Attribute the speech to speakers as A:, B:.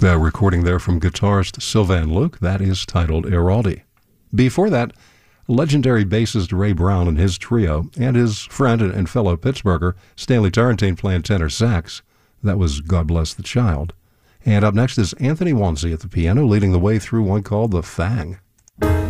A: A recording there from guitarist Sylvan Luke. That is titled Iraldi. Before that, legendary bassist Ray Brown and his trio, and his friend and fellow Pittsburgher Stanley Turrentine playing tenor sax. That was God Bless the Child. And up next is Anthony Wanzi at the piano, leading the way through one called The Fang.